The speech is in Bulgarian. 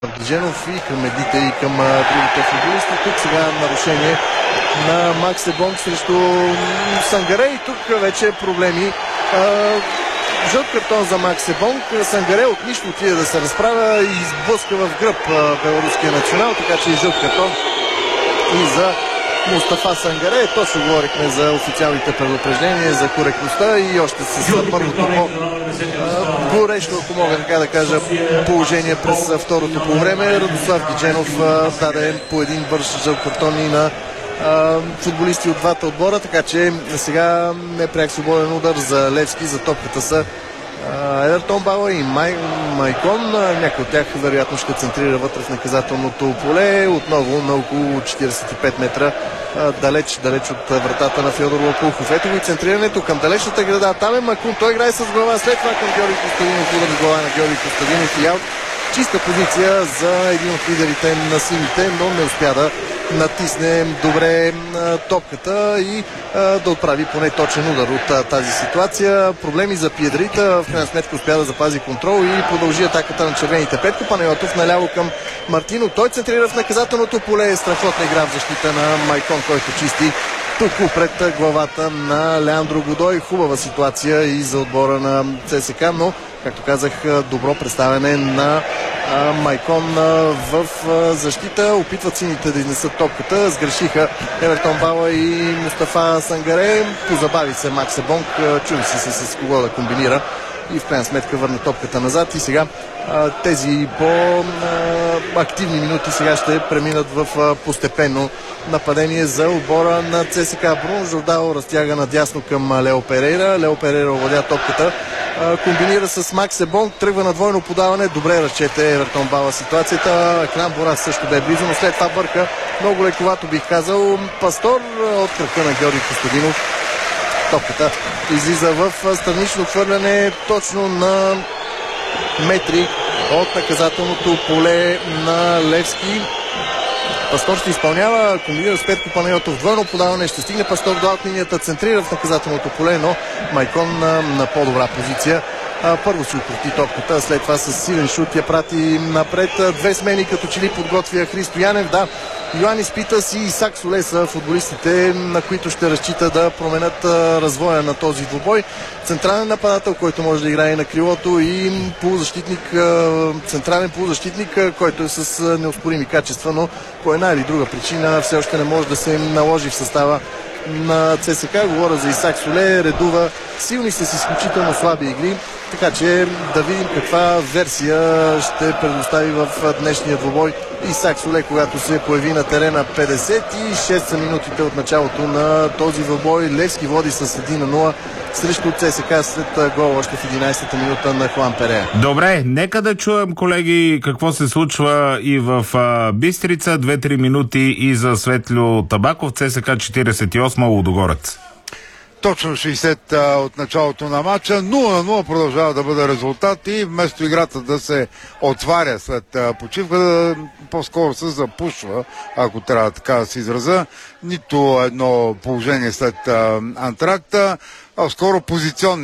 Гиженов и към едните и към другите футболисти. Тук сега нарушение на Максе Бонг срещу Сангаре и тук вече проблеми. Жълт картон за Максе Бонг. Сангаре от нищо отиде да се разправя и изблъска в гръб белоруския национал, така че и жълт картон и за Мустафа Сангаре. Точно говорихме за официалните предупреждения, за коректността и още с първото горещо, ако мога така да кажа, положение през второто по време. Радослав Гидженов даде по един бърз жълт картон и на футболисти от двата отбора, така че сега непряк свободен удар за Левски. За топката са Евертон Бауа и Майкон. Някой от тях вероятно ще центрира вътре в наказателното поле. Отново на около 45 метра далеч от вратата на Феодор Лопухов. Ето го и центрирането към далечната града. Там е Макун. Той играе с глава. След това към Георги Костадинов. Удар с глава на Георги Костадинов и аут. Чиста позиция за един от лидерите на сините, но не успя да натисне добре топката и да отправи поне точен удар от тази ситуация. Проблеми за Пиедрита. В крайна сметка успя да запази контрол и продължи атаката на червените. Петко Панайотов наляво към Мартино. Той центрира в наказателното поле. Страхотна игра в защита на Майкон, който чисти тук пред главата на Леандро Годой. Хубава ситуация и за отбора на ЦСК, но както казах, добро представяне на Майкон в защита. Опитват сините да изнесат топката. Сгрешиха Евертон Бауа и Мустафа Сангаре. Позабави се Максе Бонг. Чуди се с кого да комбинира и в крайна сметка върна топката назад. И сега тези по-активни минути сега ще преминат в постепенно нападение за отбора на ЦСК. Бруно Жордао разтяга надясно към Лео Перейра. Лео Перейра овладя топката. Комбинира с Максе Бонг, тръгва на двойно подаване. Добре разчете Евертон Бауа ситуацията. Екран Борас също бе близо, но след това бърка много лековато, бих казал, Пастор от кръка на Георги Костадинов. Топката излиза в странично хвърляне точно на метри от наказателното поле на Левски. Пастор ще изпълнява, комбинира с Петко Панайотов, двойно подаване, ще стигне Пастор до аутнинията, центрира в наказателното поле, но Майкон на по-добра позиция. Първо си укрути топката, след това с силен шут я прати напред. Две смени като че ли подготвя Христо Янев. Да, Йоанис Питас и Исак Соле са футболистите, на които ще разчита да променят развоя на този двубой. Централен нападател, който може да играе на крилото, и полузащитник, централен полузащитник, който е с неоспорими качества, но по една или друга причина все още не може да се наложи в състава на ЦСК. Говоря за Исак Соле, редува силни с изключително слаби игри, така че да видим каква версия ще предостави в днешния двубой Исак Соле, когато се появи на терена. 56 са минутите от началото на този двубой. Левски води с 1-0 срещу ЦСК след гол още в 11-та минута на Хуан Перея. Добре, нека да чуем, колеги, какво се случва и в Бистрица. 2-3 минути и за Светлю Табаков, ЦСК 48, Лудогорец. Точно 60 от началото на матча. 0-0 продължава да бъде резултат и вместо играта да се отваря след почивка, по-скоро се запушва, ако трябва така да се израза. Нито едно положение след антракта, а скоро позиционни